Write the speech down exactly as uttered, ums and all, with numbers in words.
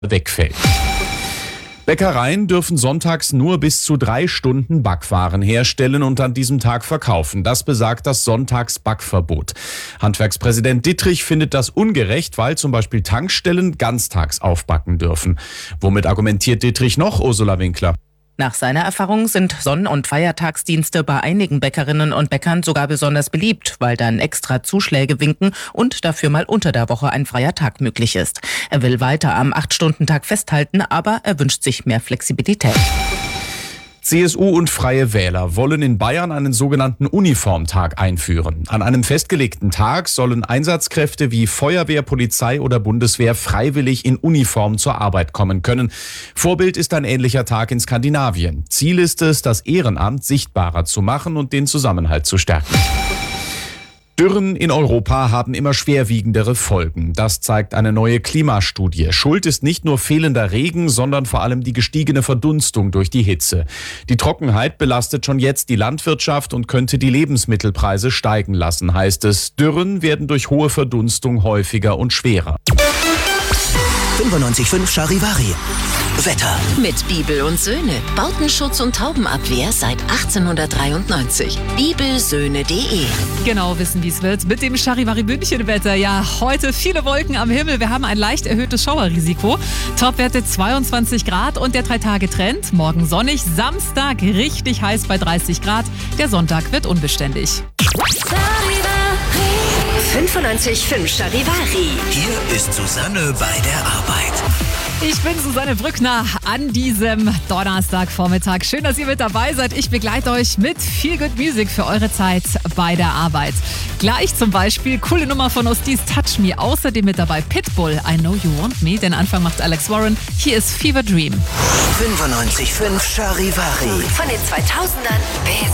wegfällt. Bäckereien dürfen sonntags nur bis zu drei Stunden Backwaren herstellen und an diesem Tag verkaufen. Das besagt das Sonntagsbackverbot. Handwerkspräsident Dittrich findet das ungerecht, weil zum Beispiel Tankstellen ganztags aufbacken dürfen. Womit argumentiert Dittrich noch, Ursula Winkler? Nach seiner Erfahrung sind Sonn- und Feiertagsdienste bei einigen Bäckerinnen und Bäckern sogar besonders beliebt, weil dann extra Zuschläge winken und dafür mal unter der Woche ein freier Tag möglich ist. Er will weiter am acht-Stunden-Tag festhalten, aber er wünscht sich mehr Flexibilität. C S U und Freie Wähler wollen in Bayern einen sogenannten Uniformtag einführen. An einem festgelegten Tag sollen Einsatzkräfte wie Feuerwehr, Polizei oder Bundeswehr freiwillig in Uniform zur Arbeit kommen können. Vorbild ist ein ähnlicher Tag in Skandinavien. Ziel ist es, das Ehrenamt sichtbarer zu machen und den Zusammenhalt zu stärken. Dürren in Europa haben immer schwerwiegendere Folgen. Das zeigt eine neue Klimastudie. Schuld ist nicht nur fehlender Regen, sondern vor allem die gestiegene Verdunstung durch die Hitze. Die Trockenheit belastet schon jetzt die Landwirtschaft und könnte die Lebensmittelpreise steigen lassen, heißt es. Dürren werden durch hohe Verdunstung häufiger und schwerer. fünfundneunzig Komma fünf Charivari. Wetter. Mit Bibel und Söhne. Bautenschutz und Taubenabwehr seit achtzehnhundertdreiundneunzig. bibelsöhne punkt de. Genau wissen, wie es wird mit dem Charivari München-Wetter. Ja, heute viele Wolken am Himmel. Wir haben ein leicht erhöhtes Schauerrisiko. Topwerte zweiundzwanzig Grad und der drei-Tage-Trend. Morgen sonnig, Samstag richtig heiß bei dreißig Grad. Der Sonntag wird unbeständig. fünfundneunzig Komma fünf Charivari. Hier ist Susanne bei der Arbeit. Ich bin Susanne Brückner an diesem Donnerstagvormittag. Schön, dass ihr mit dabei seid. Ich begleite euch mit viel Good Music für eure Zeit bei der Arbeit. Gleich zum Beispiel coole Nummer von Ostis Touch Me. Außerdem mit dabei Pitbull, I Know You Want Me. Den Anfang macht Alex Warren. Hier ist Fever Dream. fünfundneunzig Komma fünf Charivari. Von den zweitausendern bis